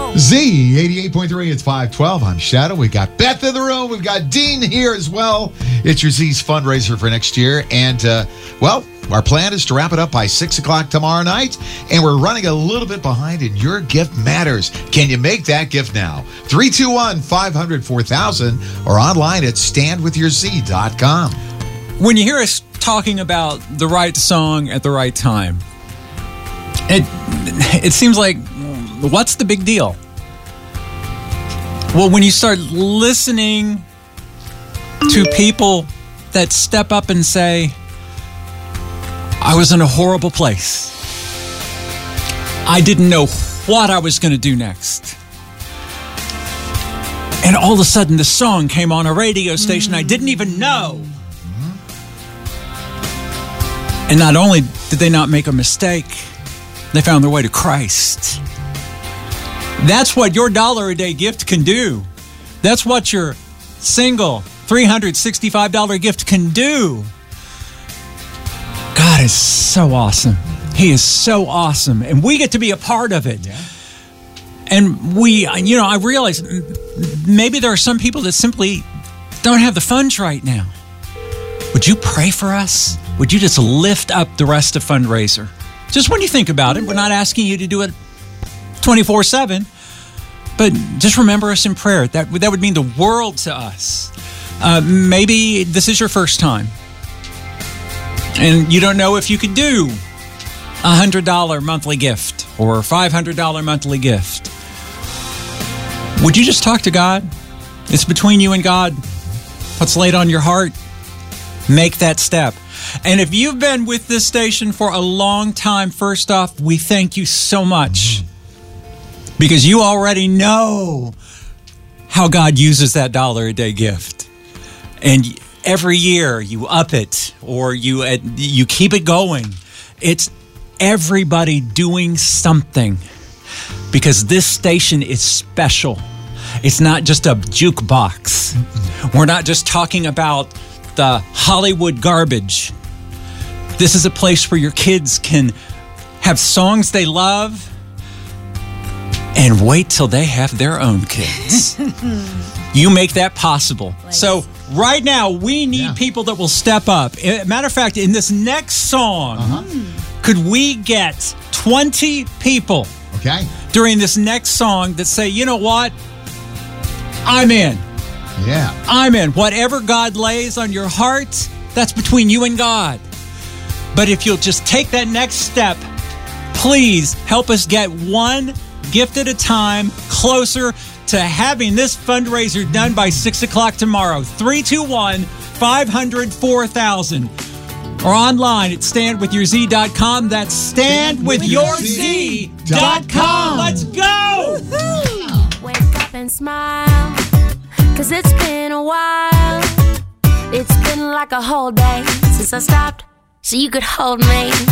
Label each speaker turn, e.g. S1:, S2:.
S1: Z 88.3, it's 512. I'm Shadow. We've got Beth in the room. We've got Dean here as well. It's your Z's fundraiser for next year. And, our plan is to wrap it up by 6 o'clock tomorrow night. And we're running a little bit behind, and your gift matters. Can you make that gift now? 321-500-4000 or online at standwithyourz.com.
S2: When you hear us talking about the right song at the right time, it seems like, what's the big deal? Well, when you start listening to people that step up and say, I was in a horrible place. I didn't know what I was going to do next. And all of a sudden, the song came on a radio station I didn't even know. And not only did they not make a mistake, they found their way to Christ. That's what your $1-a-day gift can do. That's what your single $365 gift can do. God is so awesome. He is so awesome. And we get to be a part of it. Yeah. And I realize maybe there are some people that simply don't have the funds right now. Would you pray for us? Would you just lift up the rest of Fundraiser? Just when you think about it, we're not asking you to do it 24/7, but just remember us in prayer. That would mean the world to us. Maybe this is your first time, and you don't know if you could do a $100 monthly gift or a $500 monthly gift. Would you just talk to God? It's between you and God. What's laid on your heart? Make that step. And if you've been with this station for a long time, first off, we thank you so much. Because you already know how God uses that $1-a-day gift. And every year you up it or you keep it going. It's everybody doing something. Because this station is special. It's not just a jukebox. We're not just talking about the Hollywood garbage. This is a place where your kids can have songs they love and wait till they have their own kids. You make that possible. Nice. So right now, we need people that will step up. Matter of fact, in this next song, could we get 20 people during this next song that say, you know what? I'm in.
S1: Yeah.
S2: I'm in. Whatever God lays on your heart, that's between you and God. But if you'll just take that next step, please help us get one gift at a time closer to having this fundraiser done by 6 o'clock tomorrow. 321-500-4000. Or online at standwithyourz.com. That's standwithyourz.com. Let's go!
S3: Woo-hoo. Wake up and smile, 'cause it's been a while. It's been like a whole day since I stopped so you could hold me.